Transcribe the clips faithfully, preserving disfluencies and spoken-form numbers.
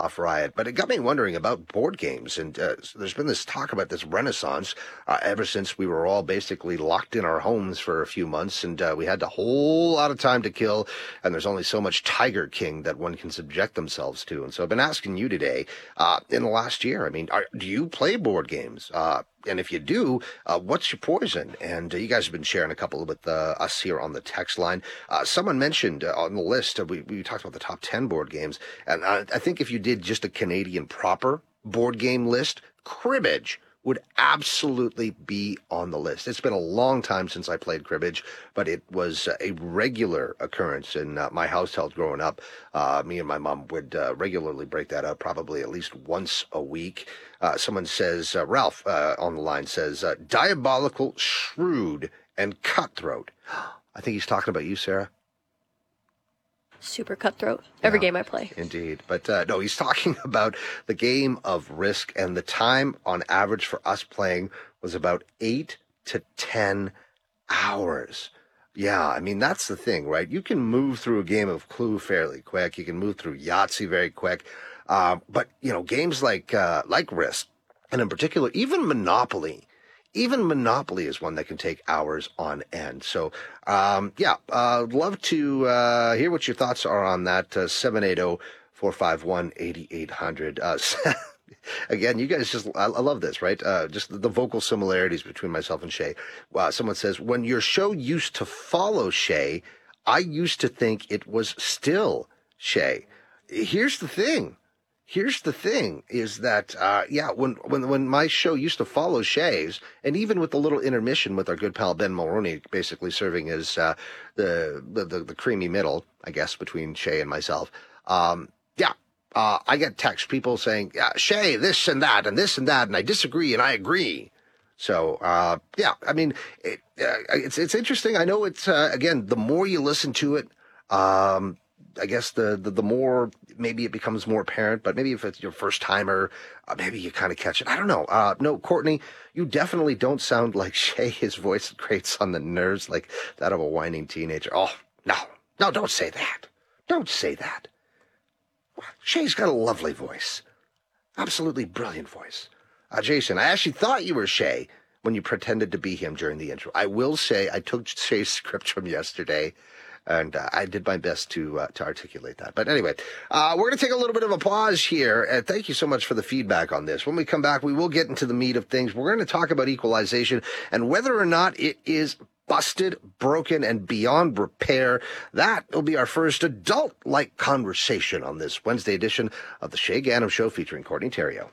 off Riot. But it got me wondering about board games. And uh, so there's been this talk about this renaissance uh, ever since we were all basically locked in our homes for a few months. And uh, we had a whole lot of time to kill. And there's only so much Tiger King that one can subject themselves to. And so I've been asking you today, uh, in the last year, I mean, are, do you play board games? Uh, and if you do, uh, what's your poison? And uh, you guys have been sharing a couple with uh, us here on the text line. Uh, someone mentioned uh, on the list, uh, we, we talked about the top ten board games. And uh, I think if you did just a Canadian proper board game list, cribbage would absolutely be on the list. It's been a long time since I played cribbage, but it was a regular occurrence in uh, my household growing up. Uh, me and my mom would uh, regularly break that up, probably at least once a week. Uh, someone says, uh, Ralph uh, on the line says, uh, diabolical, shrewd, and cutthroat. I think he's talking about you, Sarah. Super cutthroat. Every Yeah, game I play. Indeed. But uh, no, he's talking about the game of Risk, and the time on average for us playing was about eight to ten hours. Yeah, I mean, that's the thing, right? You can move through a game of Clue fairly quick. You can move through Yahtzee very quick. Uh, but, you know, games like uh, like Risk, and in particular, even Monopoly, Even Monopoly is one that can take hours on end. So, um, yeah, uh, love to uh, hear what your thoughts are on that. Uh, seven eight zero, four five one, eight eight zero zero. Uh, again, you guys just, I, I love this, right? Uh, just the, the vocal similarities between myself and Shay. Uh, someone says, when your show used to follow Shay, I used to think it was still Shay. Here's the thing. Here's the thing is that, uh, yeah, when, when, when my show used to follow Shay's, and even with the little intermission with our good pal Ben Mulroney basically serving as, uh, the, the, the, the creamy middle, I guess, between Shay and myself. Um, yeah, uh, I get text people saying, yeah, Shay, this and that, and this and that, and I disagree and I agree. So, uh, yeah, I mean, it, uh, it's, it's interesting. I know it's, uh, again, the more you listen to it, um, I guess the, the, the more, maybe it becomes more apparent, but maybe if it's your first timer, uh, maybe you kind of catch it. I don't know. Uh, no, Courtney, you definitely don't sound like Shay. His voice grates on the nerves like that of a whining teenager. Oh, no, no, don't say that. Don't say that. Shay's got a lovely voice. Absolutely brilliant voice. Uh, Jason, I actually thought you were Shay when you pretended to be him during the intro. I will say I took Shay's script from yesterday, and uh, I did my best to uh, to articulate that. But anyway, uh, we're going to take a little bit of a pause here. And thank you so much for the feedback on this. When we come back, we will get into the meat of things. We're going to talk about equalization and whether or not it is busted, broken, and beyond repair. That will be our first adult-like conversation on this Wednesday edition of the Shay Ganem Show featuring Courtney Theriault.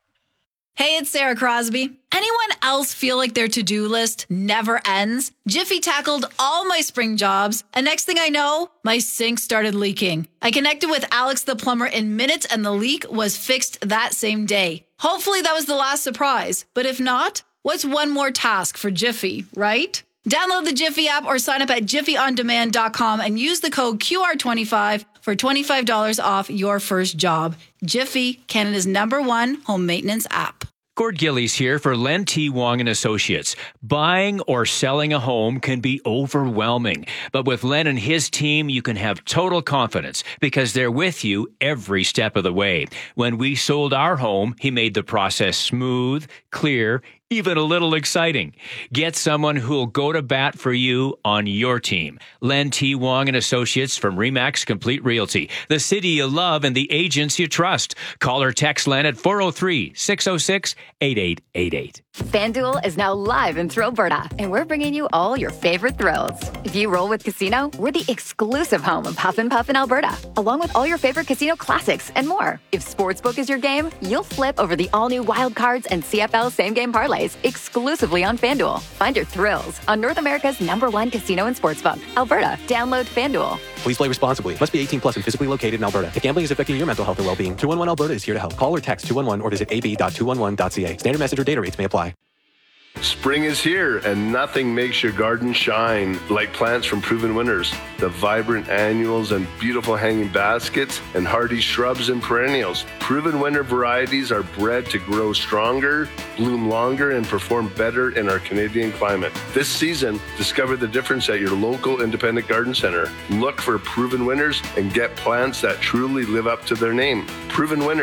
Hey, it's Sarah Crosby. Anyone else feel like their to-do list never ends? Jiffy tackled all my spring jobs, and next thing I know, my sink started leaking. I connected with Alex the plumber in minutes, and the leak was fixed that same day. Hopefully that was the last surprise, but if not, what's one more task for Jiffy, right? Download the Jiffy app or sign up at jiffy on demand dot com and use the code Q R twenty-five for twenty-five dollars off your first job. Jiffy, Canada's number one home maintenance app. Gord Gillies here for Len T. Wong and Associates. Buying or selling a home can be overwhelming, but with Len and his team, you can have total confidence because they're with you every step of the way. When we sold our home, he made the process smooth, clear, even a little exciting. Get someone who'll go to bat for you on your team. Len T. Wong and Associates from Remax Complete Realty, the city you love and the agents you trust. Call or text Len at four oh three, six oh six, eight eight eight eight. FanDuel is now live in Thrillberta, and we're bringing you all your favorite thrills. If you roll with Casino, we're the exclusive home of Huff and Puff in Alberta, along with all your favorite casino classics and more. If Sportsbook is your game, you'll flip over the all-new Wild Cards and C F L same-game parlays exclusively on FanDuel. Find your thrills on North America's number one casino and sportsbook, Alberta. Download FanDuel. Please play responsibly. Must be eighteen plus and physically located in Alberta. If gambling is affecting your mental health or well-being, two one one Alberta is here to help. Call or text two one one or visit a b dot two one one dot c a. Standard message or data rates may apply. Spring is here, and nothing makes your garden shine like plants from Proven Winners. The vibrant annuals and beautiful hanging baskets and hardy shrubs and perennials. Proven Winner varieties are bred to grow stronger, bloom longer, and perform better in our Canadian climate. This season, discover the difference at your local independent garden center. Look for Proven Winners and get plants that truly live up to their name. Proven Winners.